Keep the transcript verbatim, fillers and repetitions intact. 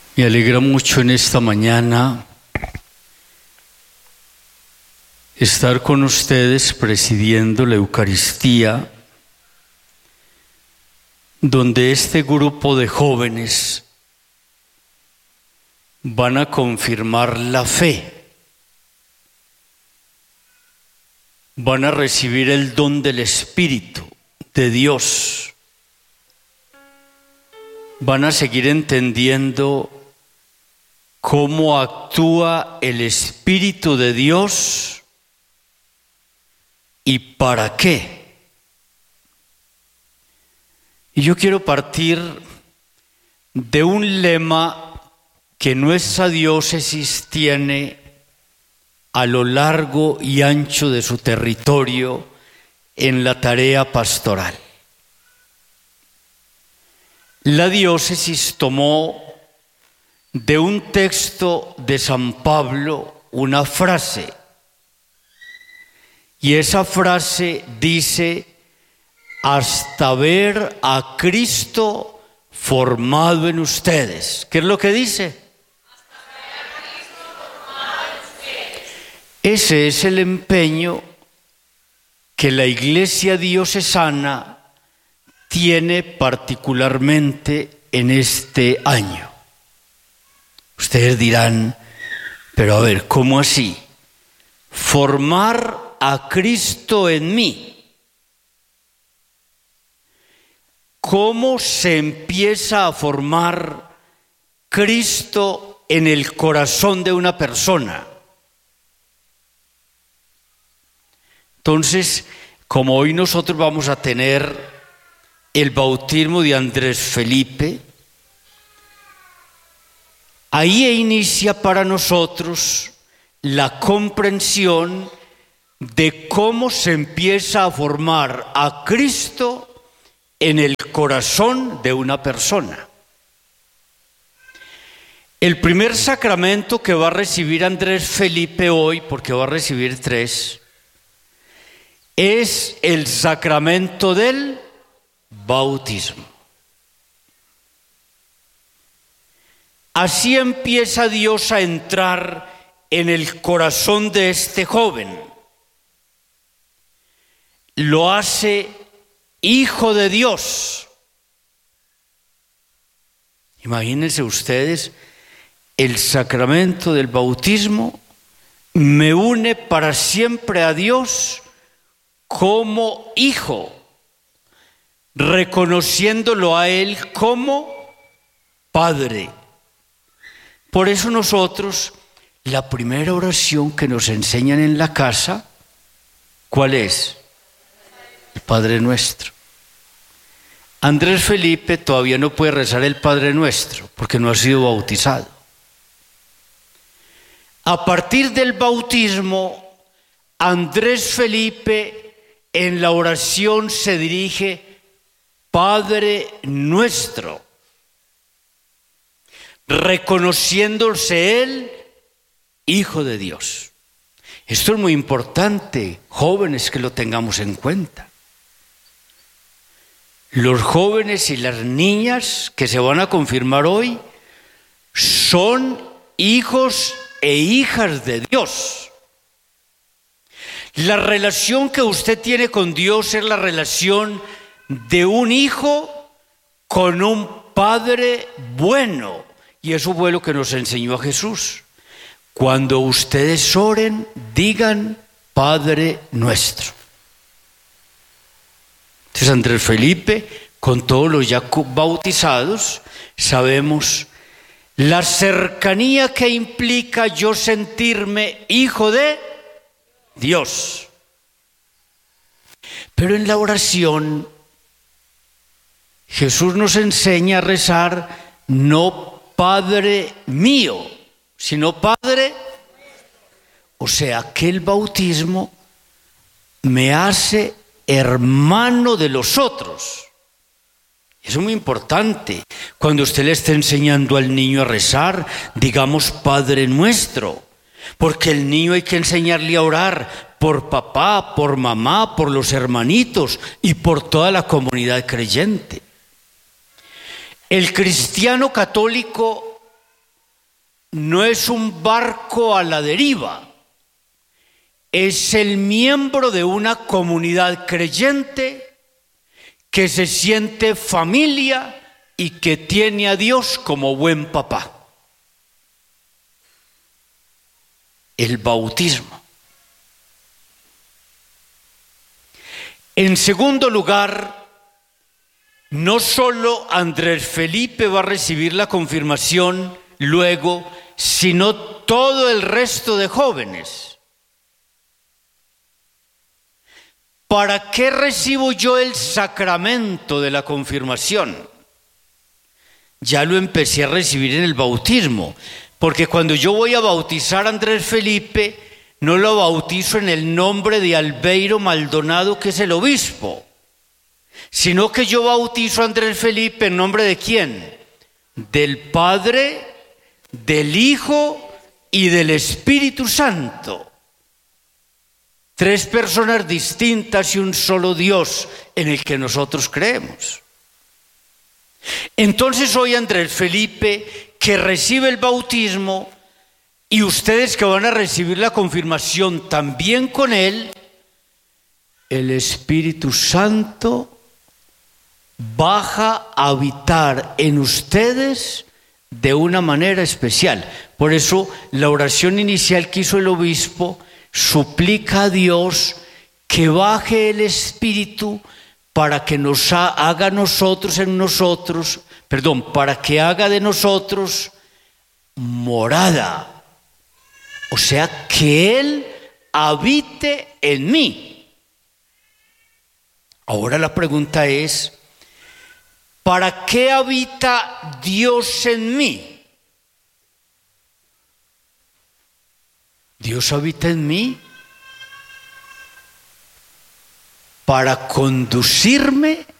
Me alegra mucho en esta mañana estar con ustedes presidiendo la Eucaristía, donde este grupo de jóvenes van a confirmar la fe, van a recibir el don del Espíritu de Dios, van a seguir entendiendo cómo actúa el Espíritu de Dios y para qué. Y yo quiero partir de un lema que nuestra diócesis tiene a lo largo y ancho de su territorio en la tarea pastoral. La diócesis tomó de un texto de San Pablo una frase, y esa frase dice: hasta ver a Cristo formado en ustedes. ¿Qué es lo que dice? Hasta ver a Cristo formado en ustedes. Ese es el empeño que la Iglesia diocesana tiene particularmente en este año. Ustedes dirán, pero a ver, ¿cómo así? Formar a Cristo en mí. ¿Cómo se empieza a formar Cristo en el corazón de una persona? Entonces, como hoy nosotros vamos a tener el bautismo de Andrés Felipe, ahí inicia para nosotros la comprensión de cómo se empieza a formar a Cristo en el corazón de una persona. El primer sacramento que va a recibir Andrés Felipe hoy, porque va a recibir tres, es el sacramento del bautismo. Así empieza Dios a entrar en el corazón de este joven. Lo hace hijo de Dios. Imagínense ustedes, el sacramento del bautismo me une para siempre a Dios como hijo, reconociéndolo a Él como Padre. Por eso nosotros, la primera oración que nos enseñan en la casa, ¿cuál es? El Padre Nuestro. Andrés Felipe todavía no puede rezar el Padre Nuestro porque no ha sido bautizado. A partir del bautismo, Andrés Felipe en la oración se dirige: Padre Nuestro, reconociéndose él hijo de Dios. Esto es muy importante, jóvenes, que lo tengamos en cuenta. Los jóvenes y las niñas que se van a confirmar hoy son hijos e hijas de Dios. La relación que usted tiene con Dios es la relación de un hijo con un padre bueno. Y eso fue lo que nos enseñó a Jesús. Cuando ustedes oren, digan Padre Nuestro. Entonces Andrés Felipe, con todos los ya bautizados, sabemos la cercanía que implica yo sentirme hijo de Dios. Pero en la oración, Jesús nos enseña a rezar no Padre mío, sino Padre. O sea, que el bautismo me hace hermano de los otros. Eso es muy importante. Cuando usted le esté enseñando al niño a rezar, digamos Padre Nuestro, porque el niño hay que enseñarle a orar por papá, por mamá, por los hermanitos y por toda la comunidad creyente. El cristiano católico no es un barco a la deriva, es el miembro de una comunidad creyente que se siente familia y que tiene a Dios como buen papá. El bautismo. En segundo lugar, no solo Andrés Felipe va a recibir la confirmación luego, sino todo el resto de jóvenes. ¿Para qué recibo yo el sacramento de la confirmación? Ya lo empecé a recibir en el bautismo, porque cuando yo voy a bautizar a Andrés Felipe, no lo bautizo en el nombre de Albeiro Maldonado, que es el obispo, sino que yo bautizo a Andrés Felipe en nombre de ¿quién? Del Padre, del Hijo y del Espíritu Santo. Tres personas distintas y un solo Dios en el que nosotros creemos. Entonces hoy Andrés Felipe, que recibe el bautismo, y ustedes que van a recibir la confirmación también con él, el Espíritu Santo baja a habitar en ustedes de una manera especial. Por eso la oración inicial que hizo el obispo suplica a Dios que baje el Espíritu para que nos haga nosotros en nosotros, perdón, para que haga de nosotros morada. O sea, que Él habite en mí. Ahora la pregunta es, ¿para qué habita Dios en mí? Dios habita en mí para conducirme